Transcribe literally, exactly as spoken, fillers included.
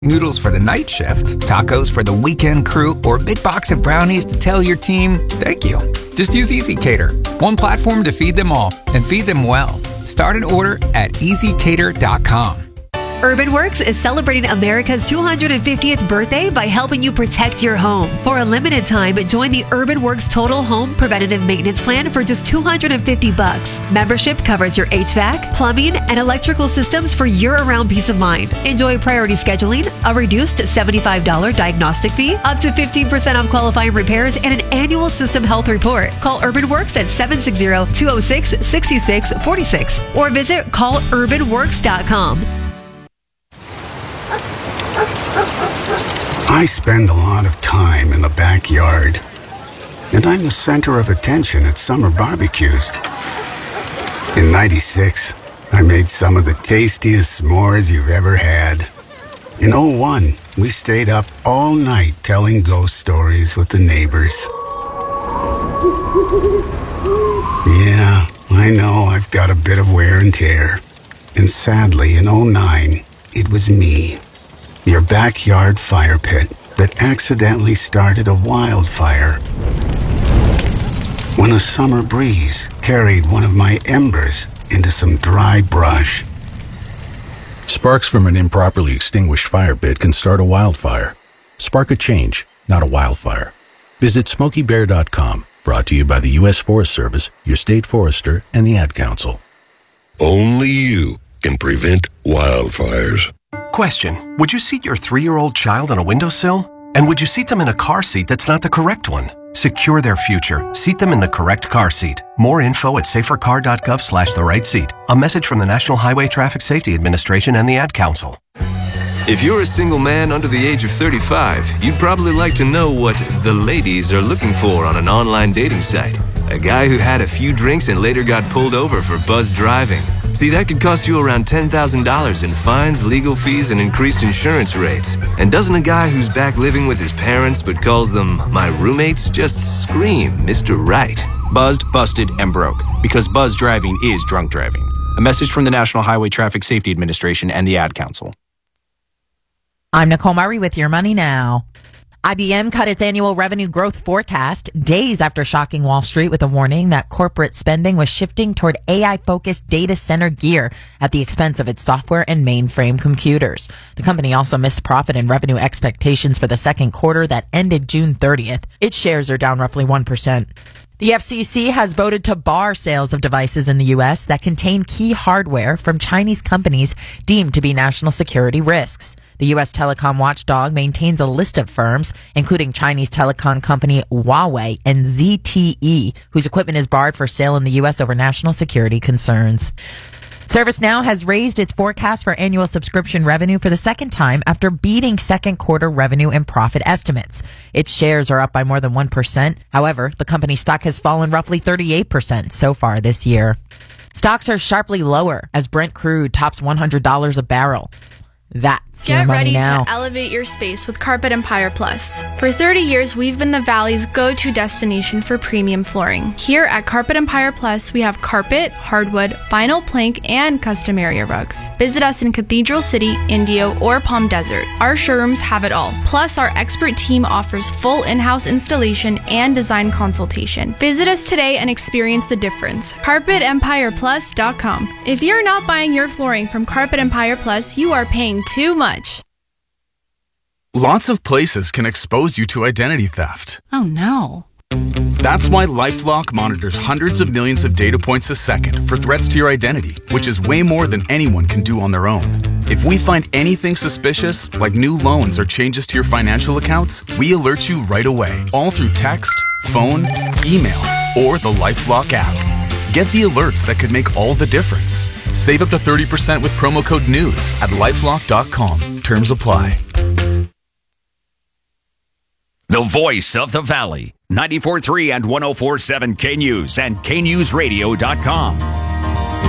Noodles for the night shift, tacos for the weekend crew, or a big box of brownies to tell your team thank you. Just use EasyCater, one platform to feed them all and feed them well. Start an order at easy cater dot com. Urban Works is celebrating America's two hundred fiftieth birthday by helping you protect your home. For a limited time, join the Urban Works Total Home Preventative Maintenance Plan for just two hundred fifty bucks. Membership covers your H V A C, plumbing, and electrical systems for year-round peace of mind. Enjoy priority scheduling, a reduced seventy-five dollars diagnostic fee, up to fifteen percent off qualifying repairs, and an annual system health report. Call Urban Works at seven six zero, two zero six, six six four six or visit call urban works dot com. I spend a lot of time in the backyard, and I'm the center of attention at summer barbecues. In ninety-six, I made some of the tastiest s'mores you've ever had. In oh one, we stayed up all night telling ghost stories with the neighbors. Yeah, I know I've got a bit of wear and tear. And sadly, in oh nine, it was me, your backyard fire pit, that accidentally started a wildfire. When a summer breeze carried one of my embers into some dry brush. Sparks from an improperly extinguished fire pit can start a wildfire. Spark a change, not a wildfire. Visit smokey bear dot com. Brought to you by the U S Forest Service, your state forester, and the Ad Council. Only you can prevent wildfires. Question: would you seat your three-year-old child on a windowsill? And would you seat them in a car seat that's not the correct one? Secure their future. Seat them in the correct car seat. More info at safer car dot gov slash the right seat. A message from the National Highway Traffic Safety Administration and the Ad Council. If you're a single man under the age of thirty-five, you'd probably like to know what the ladies are looking for on an online dating site. A guy who had a few drinks and later got pulled over for buzzed driving. See, that could cost you around ten thousand dollars in fines, legal fees, and increased insurance rates. And doesn't a guy who's back living with his parents but calls them my roommates just scream Mister Right? Buzzed, busted, and broke. Because buzz driving is drunk driving. A message from the National Highway Traffic Safety Administration and the Ad Council. I'm Nicole Murray with Your Money Now. I B M cut its annual revenue growth forecast days after shocking Wall Street with a warning that corporate spending was shifting toward A I-focused data center gear at the expense of its software and mainframe computers. The company also missed profit and revenue expectations for the second quarter that ended June thirtieth. Its shares are down roughly one percent. The F C C has voted to bar sales of devices in the U S that contain key hardware from Chinese companies deemed to be national security risks. The U S telecom watchdog maintains a list of firms, including Chinese telecom company Huawei and Z T E, whose equipment is barred for sale in the U S over national security concerns. ServiceNow has raised its forecast for annual subscription revenue for the second time after beating second quarter revenue and profit estimates. Its shares are up by more than one percent. However, the company's stock has fallen roughly thirty-eight percent so far this year. Stocks are sharply lower as Brent crude tops one hundred dollars a barrel. That's Your Get Money ready Now. to elevate your space with Carpet Empire Plus. For thirty years, we've been the Valley's go-to destination for premium flooring. Here at Carpet Empire Plus, we have carpet, hardwood, vinyl plank, and custom area rugs. Visit us in Cathedral City, Indio, or Palm Desert. Our showrooms have it all. Plus, our expert team offers full in-house installation and design consultation. Visit us today and experience the difference. carpet empire plus dot com. If you're not buying your flooring from Carpet Empire Plus, you are paying too much. Lots of places can expose you to identity theft. Oh no. That's why LifeLock monitors hundreds of millions of data points a second for threats to your identity, which is way more than anyone can do on their own. If we find anything suspicious, like new loans or changes to your financial accounts, we alert you right away, all through text, phone, email, or the LifeLock app. Get the alerts that could make all the difference. Save up to thirty percent with promo code NEWS at lifelock dot com. Terms apply. The voice of the Valley. ninety-four point three and one oh four point seven K News and K News Radio dot com.